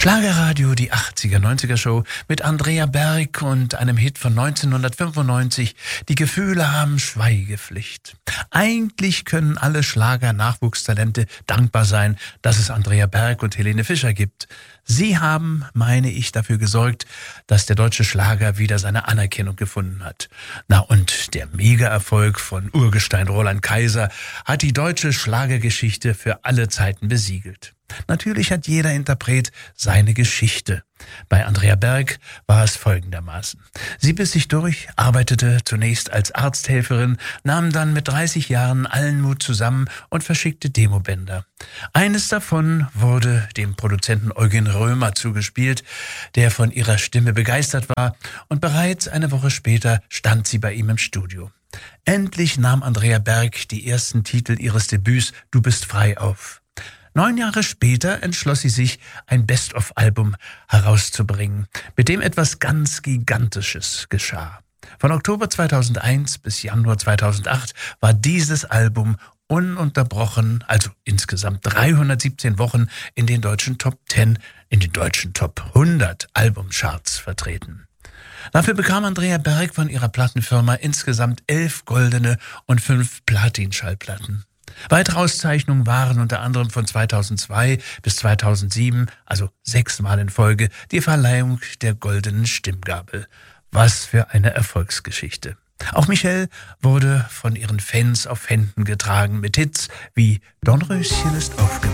Schlagerradio, die 80er-90er Show mit Andrea Berg und einem Hit von 1995, Die Gefühle haben Schweigepflicht. Eigentlich können alle Schlager-Nachwuchstalente dankbar sein, dass es Andrea Berg und Helene Fischer gibt. Sie haben, meine ich, dafür gesorgt, dass der deutsche Schlager wieder seine Anerkennung gefunden hat. Na und der Mega-Erfolg von Urgestein Roland Kaiser hat die deutsche Schlagergeschichte für alle Zeiten besiegelt. Natürlich hat jeder Interpret seine Geschichte. Bei Andrea Berg war es folgendermaßen. Sie biss sich durch, arbeitete zunächst als Arzthelferin, nahm dann mit 30 Jahren allen Mut zusammen und verschickte Demobänder. Eines davon wurde dem Produzenten Eugen Römer zugespielt, der von ihrer Stimme begeistert war, und bereits eine Woche später stand sie bei ihm im Studio. Endlich nahm Andrea Berg die ersten Titel ihres Debüts Du bist frei auf. 9 Jahre später entschloss sie sich, ein Best-of-Album herauszubringen, mit dem etwas ganz Gigantisches geschah. Von Oktober 2001 bis Januar 2008 war dieses Album ununterbrochen, also insgesamt 317 Wochen, in den deutschen Top 10, in den deutschen Top 100 Albumcharts vertreten. Dafür bekam Andrea Berg von ihrer Plattenfirma insgesamt 11 goldene und 5 Platin-Schallplatten. Weitere Auszeichnungen waren unter anderem von 2002 bis 2007, also 6 Mal in Folge, die Verleihung der Goldenen Stimmgabel. Was für eine Erfolgsgeschichte. Auch Michelle wurde von ihren Fans auf Händen getragen mit Hits wie Dornröschen ist aufgewacht.